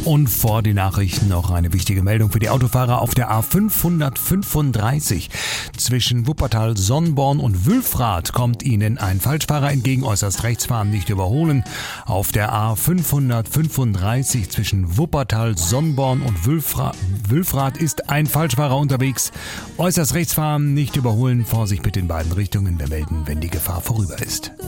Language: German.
Und vor den Nachrichten noch eine wichtige Meldung für die Autofahrer auf der A535. Zwischen Wuppertal, Sonnborn und Wülfrath kommt Ihnen ein Falschfahrer entgegen, äußerst rechts fahren, nicht überholen. Auf der A535 zwischen Wuppertal, Sonnborn und Wülfrath ist ein Falschfahrer unterwegs. Äußerst rechts fahren, nicht überholen, Vorsicht mit den beiden Richtungen, wir melden, wenn die Gefahr vorüber ist.